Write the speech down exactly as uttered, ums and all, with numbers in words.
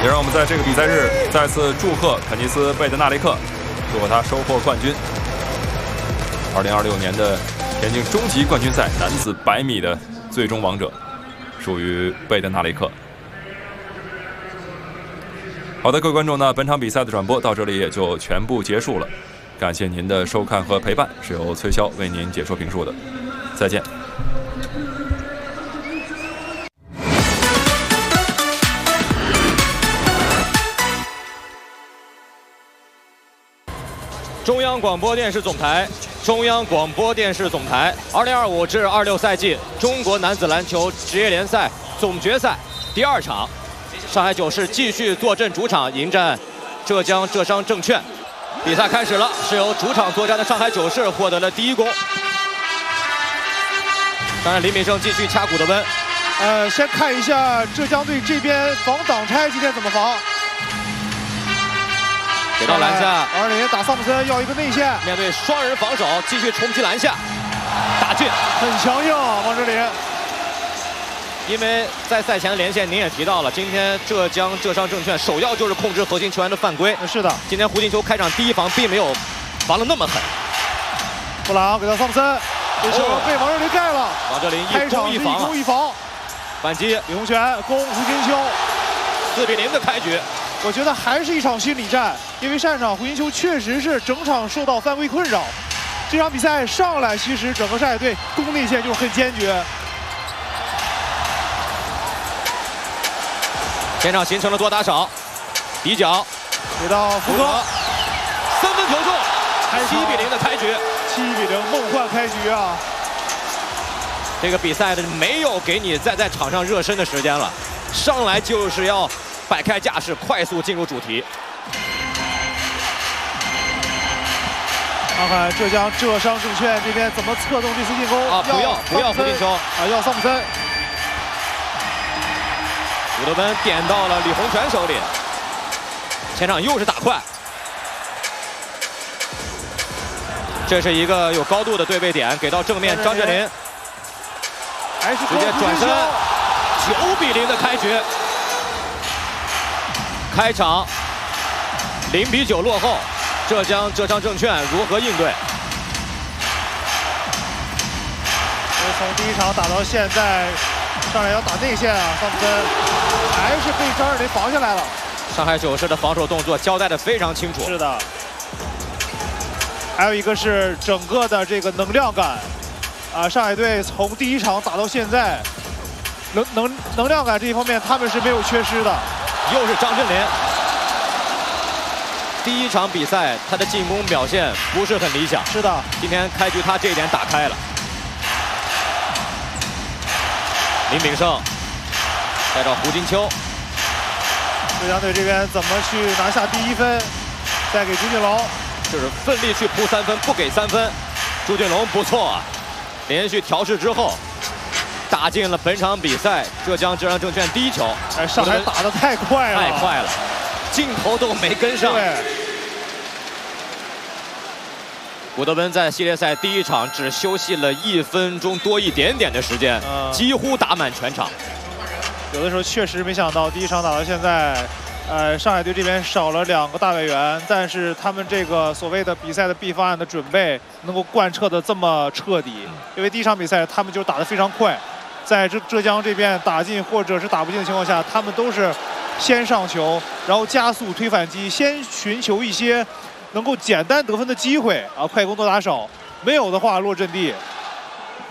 也让我们在这个比赛日再次祝贺肯尼斯·贝德纳雷克，祝贺他收获冠军。二零二六年的田径终极冠军赛男子百米的最终王者属于贝德纳雷克。好的，各位观众，那本场比赛的转播到这里也就全部结束了。感谢您的收看和陪伴，是由崔潇为您解说评述的。再见。 中央广播电视总台，中央广播电视总台，二零二五至二六赛季中国男子篮球职业联赛总决赛第二场，上海九市继续坐镇主场迎战浙江浙商证券。比赛开始了，是由主场作战的上海九市获得了第一攻。当然，李敏胜继续掐古德温。 呃，先看一下浙江队这边防挡拆今天怎么防。 给到篮下， 王志林打桑普森要一个内线， 面对双人防守，继续冲击篮下，打进， 很强硬啊，王志林。 因为在赛前的连线您也提到了，今天浙江浙商证券首要就是控制核心球员的犯规。 是的， 今天胡金秋开场第一防并没有防得那么狠。 布朗给到桑普森，这球被王志林盖了。 王哲林一攻一防， 一攻一防， 反击李洪权攻胡金秋， 四比零的开局。 我觉得还是一场心理战，因为上场胡金秋确实是整场受到犯规困扰。这场比赛上来，其实整个上海队攻内线就是很坚决。 前场形成了多打少，底角给到福哥， 三分球中，七比零的开局， 七比零梦幻开局啊！ 这个比赛的没有给你再在场上热身的时间了，上来就是要。 摆开架势，快速进入主题。 看看浙江浙商证券这边怎么策动这次进攻啊！不要不要胡金秋啊！要桑普森。 古德温点到了李洪权手里，前场又是打快。这是一个有高度的对位点，给到正面张镇麟， 还是直接转身，九比零的开局。 开场零比九落后，浙江浙商证券如何应对？ 从第一场打到现在，上来要打内线啊，桑普森还是被张镇麟防下来了。 上海九市的防守动作交代的非常清楚。 是的，还有一个是整个的这个能量感啊，上海队从第一场打到现在，能能能量感这一方面他们是没有缺失的。 又是张镇麟，第一场比赛他的进攻表现不是很理想。 是的， 今天开局他这一点打开了。林炳胜带到胡金秋， 浙江队这边怎么去拿下第一分？再给朱俊龙， 就是奋力去扑三分，不给三分。朱俊龙不错啊，连续调试之后。 打进了本场比赛浙江浙商证券第一球， 哎，上海打得太快了， 太快了，镜头都没跟上。 对， 古德温在系列赛第一场只休息了一分钟多一点点的时间，嗯、几乎打满全场。 有的时候确实没想到，第一场打到现在，呃，上海队这边少了两个大外援，但是他们这个所谓的比赛的 B 方案的准备能够贯彻的这么彻底，因为第一场比赛他们就打得非常快。 在浙浙江这边打进或者是打不进的情况下，他们都是先上球，然后加速推反击，先寻求一些能够简单得分的机会啊，快攻多打少。没有的话落阵地，